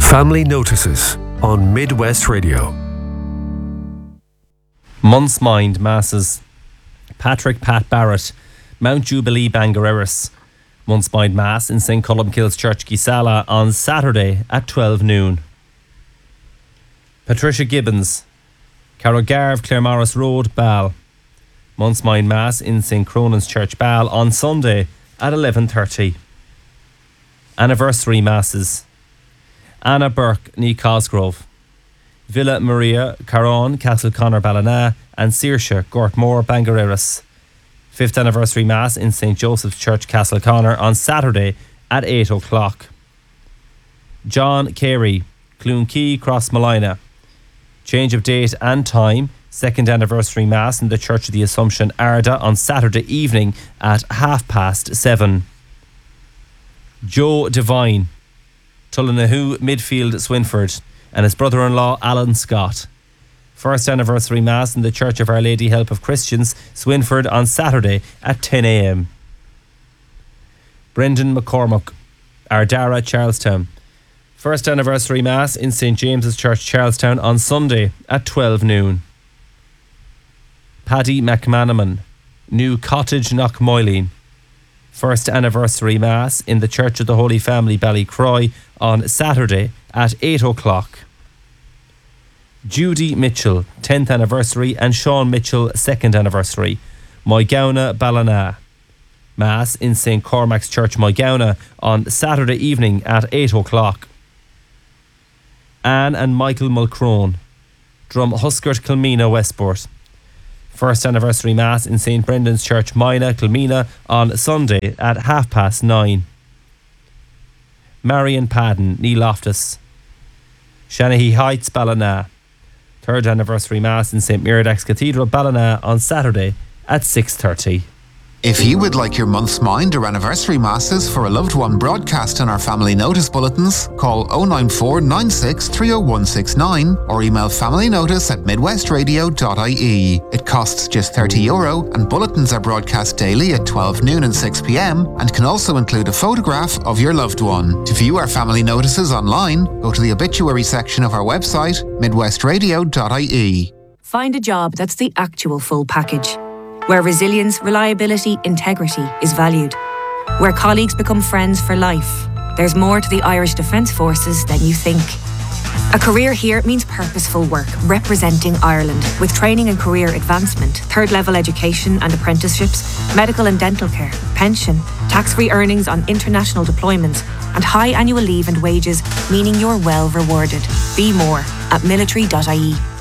Family Notices on Midwest Radio. Month's Mind Masses. Patrick Pat Barrett, Mount Jubilee Bangareras. Month's Mind Mass in St. Columkille's Church Gisala on Saturday at 12 noon. Patricia Gibbons, Carrogarve Claremorris Road, Ball. Month's Mind Mass in St. Cronan's Church, Ball on Sunday at 11:30. Anniversary Masses. Anna Burke, Ní Cosgrove. Villa Maria, Carron, Castleconnor, Ballina, and Saoirse, Gortmore, Bangareras. 5th Anniversary Mass in St. Joseph's Church, Castleconnor on Saturday at 8 o'clock. John Carey, Cloonkey, Crossmalina. Change of date and time, 2nd Anniversary Mass in the Church of the Assumption, Arda on Saturday evening at 7:30. Joe Devine, Tullinahu, Midfield, Swinford, and his brother-in-law Alan Scott. 1st Anniversary Mass in the Church of Our Lady Help of Christians, Swinford on Saturday at 10 a.m. Brendan McCormack, Ardara, Charlestown. 1st Anniversary Mass in St. James's Church, Charlestown on Sunday at 12 noon. Paddy McManaman, New Cottage, Knockmoyleen. 1st Anniversary Mass in the Church of the Holy Family, Ballycroy on Saturday at 8 o'clock. Judy Mitchell, 10th Anniversary, and Sean Mitchell, 2nd Anniversary, Moygownagh, Ballina. Mass in St. Cormac's Church, Moygownagh on Saturday evening at 8 o'clock. Anne and Michael Mulcrone, Drumhuskert, Kilmena, Westport. 1st Anniversary Mass in St. Brendan's Church, Mina, Kilmena on Sunday at 9:30. Marion Padden, Ní Loftus. Shanahy Heights, Ballina. 3rd Anniversary Mass in St. Miridax Cathedral, Ballina on Saturday at 6:30. If you would like your month's mind or anniversary masses for a loved one broadcast on our family notice bulletins, call 094 96 30169 or email familynotice@midwestradio.ie. It costs just €30 and bulletins are broadcast daily at 12 noon and 6 p.m. and can also include a photograph of your loved one. To view our family notices online, go to the obituary section of our website, midwestradio.ie. Find a job that's the actual full package, where resilience, reliability, integrity is valued, where colleagues become friends for life. There's more to the Irish Defence Forces than you think. A career here means purposeful work, representing Ireland, with training and career advancement, third-level education and apprenticeships, medical and dental care, pension, tax-free earnings on international deployments, and high annual leave and wages, meaning you're well rewarded. Be more at military.ie.